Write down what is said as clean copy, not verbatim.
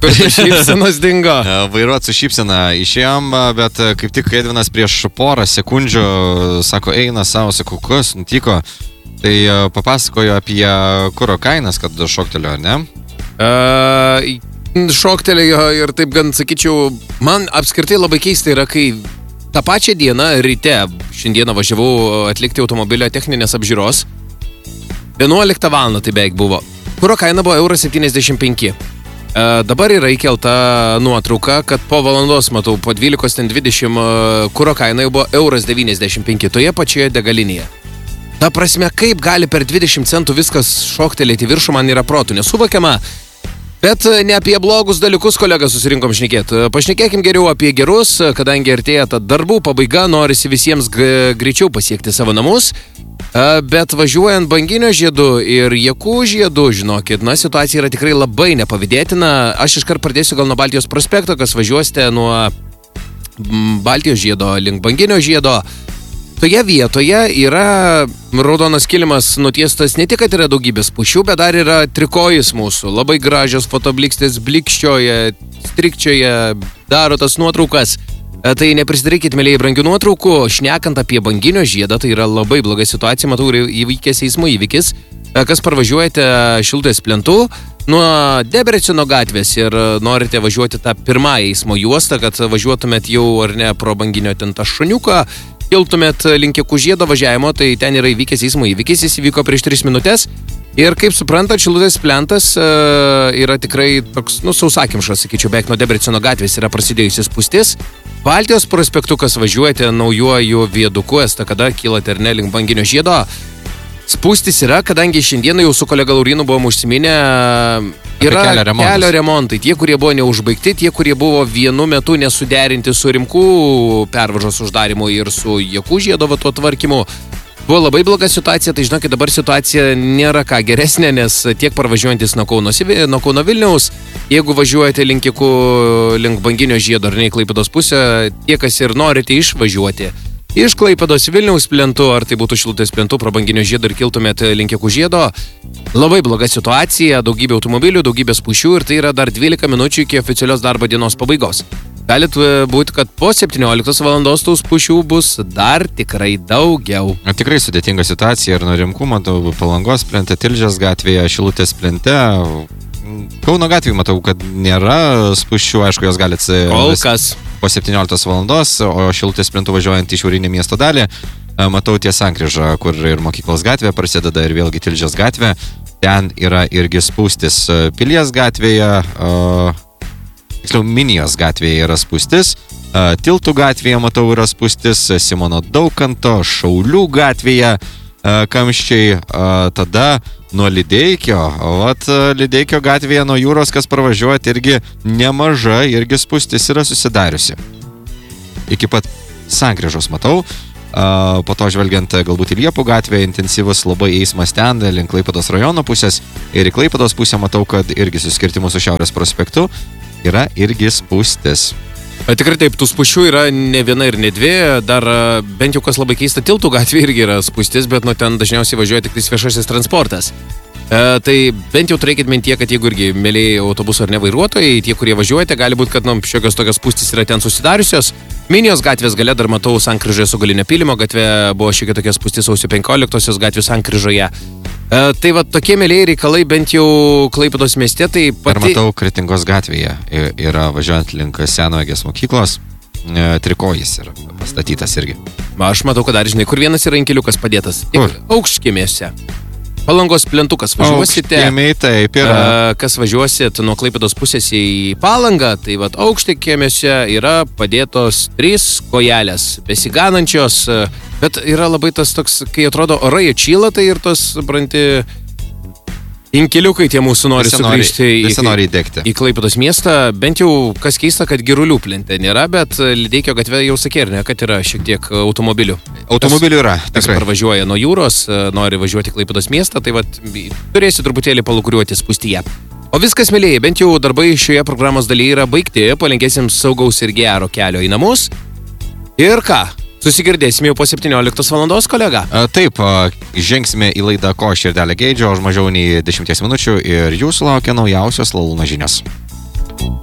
Kur šypsenos dingo. Vairuot su šypsena išėjom, bet kaip tik Edvinas prieš porą sekundžių sako, eina savo, sakau, kas nutiko. Tai papasakojo apie kuro kainas, kad šoktelio, ne? Šoktelėjo ir taip gan sakyčiau, man apskritai labai keista yra, kai tą pačią dieną ryte, šiandieną važiavau atlikti automobilio techninės apžiūros, 11 val. Tai beveik buvo. Kuro kaina buvo 1,75 €. Dabar yra įkelta nuotrauka, kad po valandos, matau, po 12:20 kuro kaina jau buvo 1,95 € toje pačioje degalinėje. Ta prasme, kaip gali per 20 centų viskas šoktelėti viršų, man yra protų nesuvokiama. Bet ne apie blogus dalykus, kolega, susirinkom šnekėti. Pašnekėkim geriau apie gerus, kadangi artėja ta darbų pabaiga, norisi visiems greičiau pasiekti savo namus. Bet važiuojant Banginio žiedu ir Jakų žiedu, žinokit, situacija yra tikrai labai nepavydėtina. Aš iškart pradėsiu gal nuo Baltijos prospekto, kas važiuosite nuo Baltijos žiedo link Banginio žiedo. Toje vietoje yra raudonas kilimas nutiestas, ne tik, kad yra daugybės pušių, bet dar yra trikojis mūsų. Labai gražios fotoblikstės blikščioje, strikčioje, daro tas nuotraukas. Tai neprisidarykit, mėlyje, brangių nuotraukų. Šnekant apie Banginio žiedą, tai yra labai bloga situacija, matau, įvykęs eismo įvykis. Kas parvažiuojate Šilutės plentu nuo Debreceno gatvės ir norite važiuoti tą pirmąją eismo juostą, kad važiuotumėt jau ar ne pro Banginio ten tą šuniuką, kiltumėt link Jakų žiedo važiavimo, tai ten yra įvykęs eismo įvykis, jis įvyko prieš 3 minutės. Ir kaip suprantat, Šilutės plentas yra tikrai toks, sausakimšas, sakyčiau, beveik nuo Debreceno gatvės yra prasidėjusi spūstis. Baltijos prospektu, kas važiuojate naujuoju viaduku, estakada kylate ar ne link Banginio žiedo. Spūstis yra, kadangi šiandieną jau su kolega Laurinu buvom užsiminę, yra kelio remontai. Tie, kurie buvo neužbaigti, tie, kurie buvo vienu metu nesuderinti su Rimkų pervažos uždarimu ir su Jakų žiedo tuo tvarkymu. Buvo labai bloga situacija, tai žinokit, dabar situacija nėra ką geresnė, nes tiek parvažiuojantis nuo Kauno Vilniaus, jeigu važiuojate link Banginio žiedo ar ne į Klaipėdos pusę, tie, kas ir norite išvažiuoti iš Klaipėdos Vilniaus plentu, ar tai būtų Šilutės plentu pro Banginio žiedą ir kiltumėt link Jakų žiedo, labai bloga situacija, daugybė automobilių, daugybės pušių ir tai yra dar 12 minučių iki oficialios darbo dienos pabaigos. Galit būti, kad po 17 valandos tų pušių bus dar tikrai daugiau. Tikrai sudėtinga situacija ir nuo Rimkų, matau, Palangos plente, Tilžės gatvėje, Šilutės plente. Kauno gatvėje matau, kad nėra spūsčių, aišku, jos galit kol kas po 17 valandos, o Šilutės plentu važiuojant į šiaurinę miesto dalį, matau ties sankryžą, kur ir Mokyklos gatvė prasideda ir vėlgi Tilžės gatvė. Ten yra irgi spūstis Pilies gatvėje, tiksliau Minijos gatvėje yra spūstis, Tiltų gatvėje matau yra spūstis, Simono Daukanto, Šaulių gatvėje kamščiai, tada nuo Lideikio, Lideikio gatvėje nuo jūros, kas parvažiuojat, irgi nemaža, irgi spūstis yra susidariusi. Iki pat sankryžos matau, po to žvelgiant galbūt į Liepų gatvę, intensyvus labai eismas ten, link Klaipėdos rajono pusės ir į Klaipėdos pusę matau, kad irgi suskirtimų su Šiaurės prospektu yra irgi spūstis. Tikrai taip, tų spūsčių yra ne viena ir ne dvi, dar bent jau kas labai keista, Tiltų gatvė irgi yra spūstis, bet ten dažniausiai važiuoja tik viešasis transportas. Tai bent jau turėkit mintyje, kad jeigu irgi mėlyje autobusų ar ne vairuotojai, tie, kurie važiuojate, gali būti, kad šiokios tokios spūstis yra ten susidariusios. Minijos gatvės gale dar matau sankryžoje su Galinio pylimo gatve, buvo šiokia tokia spūstis sausio 15-osios gatvės sankryžoje. Tai va tokie mėlyje reikalai bent jau Klaipėdos mieste, tai Ir matau Kretingos gatvėje yra važiuojant link Senvagės mokyklos, trikojis yra pastatytas irgi. Aš matau, kad dar žinai, kur vienas yra inkiliukas padėtas. Kur? Aukštkiemiuose. Palangos plentukas važiuosite. Aukštkiemiai, taip yra. Kas važiuosit nuo Klaipėdos pusės į Palangą, tai va aukštkiemiuose yra padėtos 3 kojelės besiganančios, bet yra labai tas toks, kai atrodo orai atšyla, tai ir tos, supranti, inkiliukai tie mūsų nori sugrįžti į Klaipėdos miestą. Bent jau kas keista, kad Girulių plente nėra, bet Lideikio gatve jau sakė, ar ne, kad yra šiek tiek automobilių. Automobilių yra, kas parvažiuoja nuo jūros, nori važiuoti į Klaipėdos miestą, tai vat turėsi truputėlį palukuriuoti spūstyje. O viskas, mėlyje, bent jau darbai šioje programos dalyje yra baigti, palinkėsim saugaus ir gero kelio į namus. Ir ką? Susigirdėsime jau po 17 valandos, kolega. Taip, žengsime į laidą Ko širdelė geidžia už mažiau nei 10 minučių ir jūsų laukia naujausios Lalūno žinios.